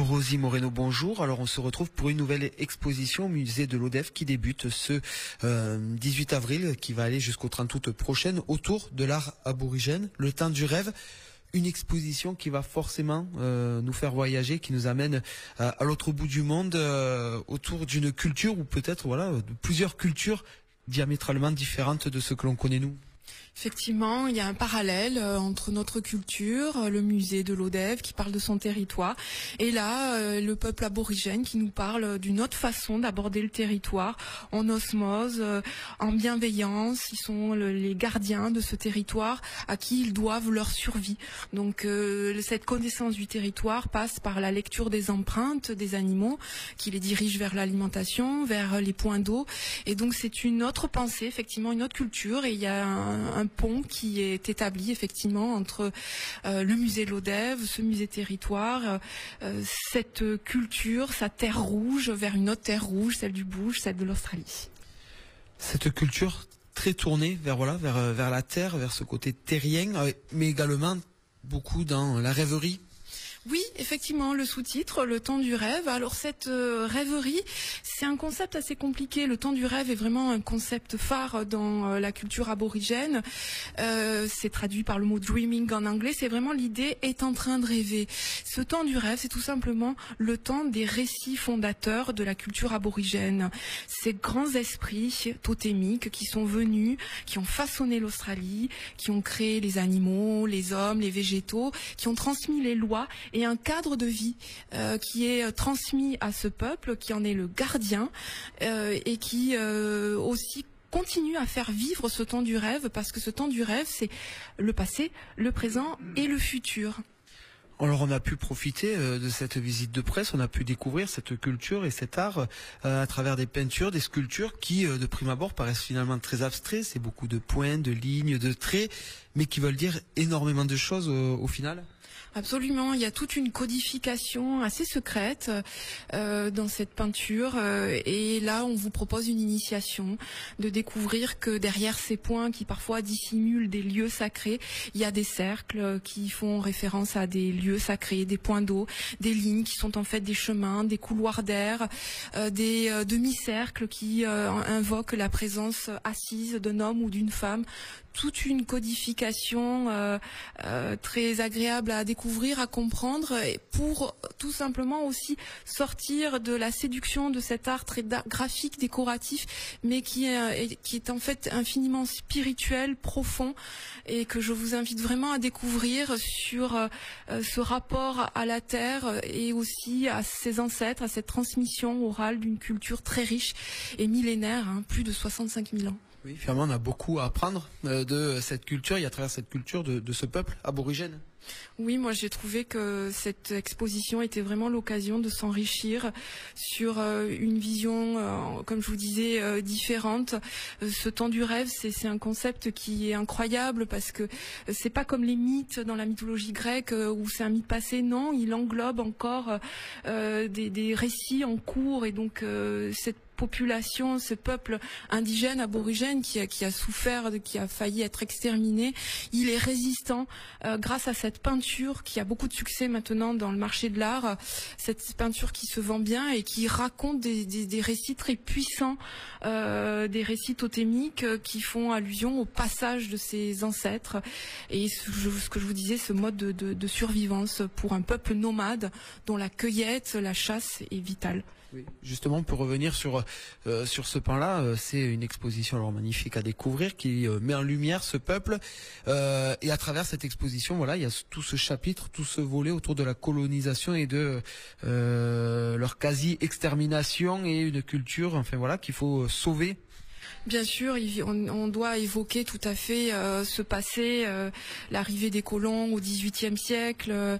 Rosie Moreno, bonjour. Alors on se retrouve pour une nouvelle exposition au musée de l'Odève qui débute ce 18 avril, qui va aller jusqu'au 30 août prochaine, autour de l'art aborigène, le temps du rêve. Une exposition qui va forcément nous faire voyager, qui nous amène à l'autre bout du monde, autour d'une culture ou peut-être de plusieurs cultures diamétralement différentes de ce que l'on connaît nous. Effectivement, il y a un parallèle entre notre culture, le musée de l'Odève qui parle de son territoire, et là, le peuple aborigène qui nous parle d'une autre façon d'aborder le territoire, en osmose, en bienveillance. Ils sont les gardiens de ce territoire à qui ils doivent leur survie. Donc cette connaissance du territoire passe par la lecture des empreintes des animaux qui les dirigent vers l'alimentation, vers les points d'eau. Et donc c'est une autre pensée, effectivement, une autre culture, et il y a un pont qui est établi effectivement entre le musée de l'Odève, ce musée territoire, cette culture, sa terre rouge, vers une autre terre rouge, celle du Bouge, celle de l'Australie. Cette culture très tournée vers la terre, vers ce côté terrien, mais également beaucoup dans la rêverie. Oui, effectivement, le sous-titre, le temps du rêve. Alors cette rêverie, c'est un concept assez compliqué. Le temps du rêve est vraiment un concept phare dans la culture aborigène. C'est traduit par le mot dreaming en anglais. C'est vraiment l'idée est en train de rêver. Ce temps du rêve, c'est tout simplement le temps des récits fondateurs de la culture aborigène. Ces grands esprits totémiques qui sont venus, qui ont façonné l'Australie, qui ont créé les animaux, les hommes, les végétaux, qui ont transmis les lois et un cadre de vie qui est transmis à ce peuple, qui en est le gardien et qui aussi continue à faire vivre ce temps du rêve, parce que ce temps du rêve, c'est le passé, le présent et le futur. Alors on a pu profiter de cette visite de presse, on a pu découvrir cette culture et cet art à travers des peintures, des sculptures qui de prime abord paraissent finalement très abstraits. C'est beaucoup de points, de lignes, de traits, mais qui veulent dire énormément de choses au final. Absolument, il y a toute une codification assez secrète dans cette peinture et là on vous propose une initiation, de découvrir que derrière ces points qui parfois dissimulent des lieux sacrés, il y a des cercles qui font référence à des lieux sacrés, des points d'eau, des lignes qui sont en fait des chemins, des couloirs d'air, des demi-cercles qui invoquent la présence assise d'un homme ou d'une femme. Toute une codification très agréable à découvrir, à comprendre, et pour tout simplement aussi sortir de la séduction de cet art très graphique, décoratif, mais qui est en fait infiniment spirituel, profond, et que je vous invite vraiment à découvrir sur ce rapport à la terre et aussi à ses ancêtres, à cette transmission orale d'une culture très riche et millénaire, plus de 65 000 ans. Oui, finalement, on a beaucoup à apprendre de cette culture et à travers cette culture de ce peuple aborigène. Oui, moi j'ai trouvé que cette exposition était vraiment l'occasion de s'enrichir sur une vision, comme je vous disais, différente. Ce temps du rêve, c'est un concept qui est incroyable parce que c'est pas comme les mythes dans la mythologie grecque où c'est un mythe passé. Non, il englobe encore des récits en cours, et donc cette population, ce peuple indigène, aborigène qui a souffert, qui a failli être exterminé, il est résistant grâce à cette peinture qui a beaucoup de succès maintenant dans le marché de l'art, cette peinture qui se vend bien et qui raconte des récits très puissants, des récits totémiques qui font allusion au passage de ses ancêtres et ce que je vous disais, ce mode de survivance pour un peuple nomade dont la cueillette, la chasse est vitale. Oui, justement, pour revenir sur ce pan-là, c'est une exposition alors magnifique à découvrir qui met en lumière ce peuple et à travers cette exposition, voilà, il y a tout ce chapitre, tout ce volet autour de la colonisation et de leur quasi-extermination et une culture, enfin voilà, qu'il faut sauver. Bien sûr, on doit évoquer tout à fait ce passé, l'arrivée des colons au XVIIIe siècle.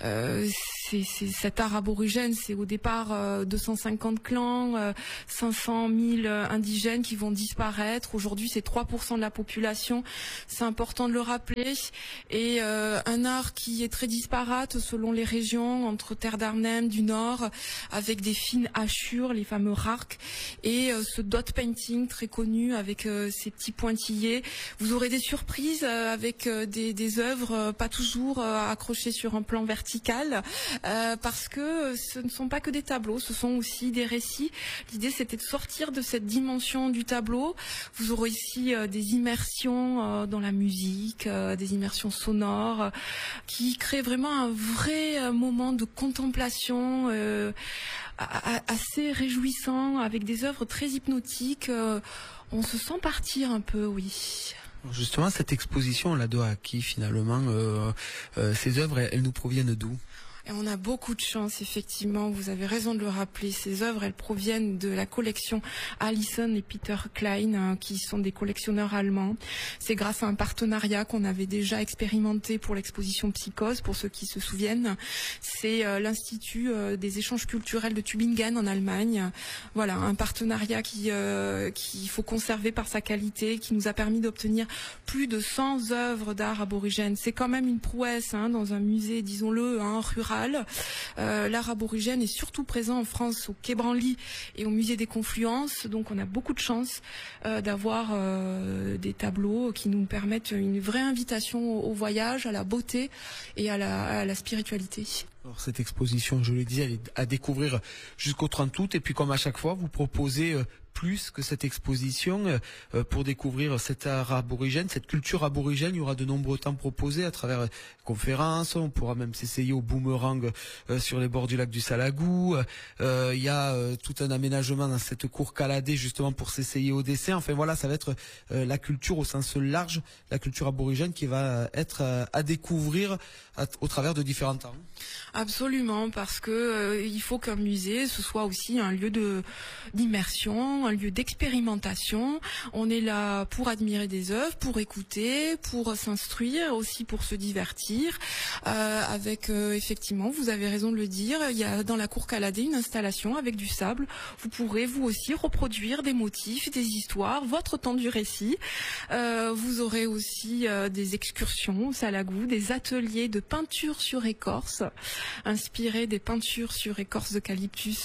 C'est cet art aborigène, c'est au départ 250 clans, 500 000 indigènes qui vont disparaître. Aujourd'hui, c'est 3% de la population. C'est important de le rappeler. Et un art qui est très disparate selon les régions, entre Terre d'Arnhem du Nord, avec des fines hachures, les fameux rarks, et ce dot painting très connu avec ces petits pointillés. Vous aurez des surprises avec des œuvres pas toujours accrochées sur un plan vertical, parce que ce ne sont pas que des tableaux, ce sont aussi des récits. L'idée, c'était de sortir de cette dimension du tableau. Vous aurez ici des immersions dans la musique, des immersions sonores, qui créent vraiment un vrai moment de contemplation assez réjouissant, avec des œuvres très hypnotiques. On se sent partir un peu, oui. Justement, cette exposition, on la doit à qui finalement? Ces œuvres, elles nous proviennent d'où? Et on a beaucoup de chance, effectivement, vous avez raison de le rappeler. Ces œuvres, elles proviennent de la collection Alison et Peter Klein, qui sont des collectionneurs allemands. C'est grâce à un partenariat qu'on avait déjà expérimenté pour l'exposition Psychose, pour ceux qui se souviennent. C'est l'Institut des échanges culturels de Tübingen en Allemagne. Voilà, un partenariat qu'il faut conserver par sa qualité, qui nous a permis d'obtenir plus de 100 œuvres d'art aborigène. C'est quand même une prouesse dans un musée, disons-le, rural. L'art aborigène est surtout présent en France au Quai Branly et au musée des Confluences, donc on a beaucoup de chance d'avoir des tableaux qui nous permettent une vraie invitation au voyage, à la beauté et à la spiritualité. Alors, cette exposition, je le disais, elle est à découvrir jusqu'au 30 août, et puis comme à chaque fois, vous proposez plus que cette exposition pour découvrir cet art aborigène, cette culture aborigène. Il y aura de nombreux temps proposés à travers conférences. On pourra même s'essayer au boomerang sur les bords du lac du Salagou. Il y a tout un aménagement dans cette cour caladée justement pour s'essayer au dessin. Enfin voilà, ça va être la culture au sens large, la culture aborigène qui va être à découvrir au travers de différents temps. Absolument, parce que il faut qu'un musée ce soit aussi un lieu d'immersion, un lieu d'expérimentation. On est là pour admirer des œuvres, pour écouter, pour s'instruire, aussi pour se divertir. Avec effectivement, vous avez raison de le dire, il y a dans la cour caladée une installation avec du sable. Vous pourrez vous aussi reproduire des motifs, des histoires, votre temps du récit. Vous aurez aussi des excursions au Salagou, des ateliers de peinture sur écorce, inspirés des peintures sur écorce d'eucalyptus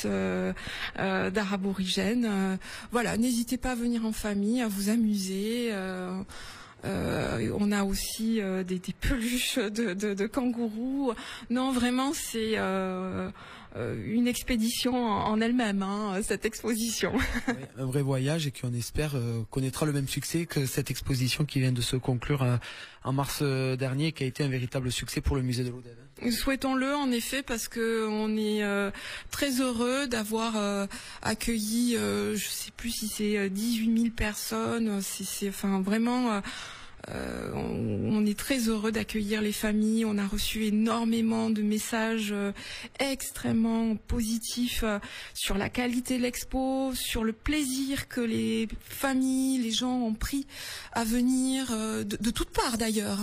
d'art aborigène. Voilà, n'hésitez pas à venir en famille, à vous amuser. On a aussi des peluches de kangourous. Non, vraiment, c'est une expédition en elle-même, cette exposition. Oui, un vrai voyage, et qui, on espère, connaîtra le même succès que cette exposition qui vient de se conclure en mars dernier, qui a été un véritable succès pour le musée de l'Odève. Souhaitons-le, en effet, parce que on est très heureux d'avoir accueilli, je sais plus si c'est 18 000 personnes. C'est enfin vraiment. On est très heureux d'accueillir les familles. On a reçu énormément de messages extrêmement positifs sur la qualité de l'expo, sur le plaisir que les familles, les gens ont pris à venir de toutes parts d'ailleurs.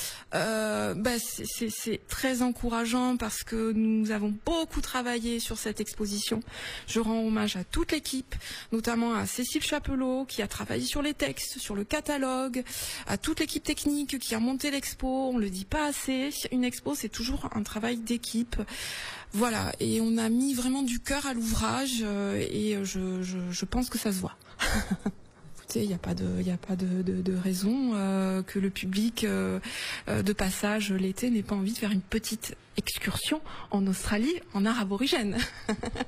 C'est très encourageant parce que nous avons beaucoup travaillé sur cette exposition. Je rends hommage à toute l'équipe, notamment à Cécile Chapelot qui a travaillé sur les textes, sur le catalogue, à toute l'équipe technique qui a monté l'expo. On le dit pas assez. Une expo, c'est toujours un travail d'équipe. Voilà, et on a mis vraiment du cœur à l'ouvrage et je pense que ça se voit. Il n'y a pas de raison que le public de passage l'été n'ait pas envie de faire une petite excursion en Australie en art aborigène.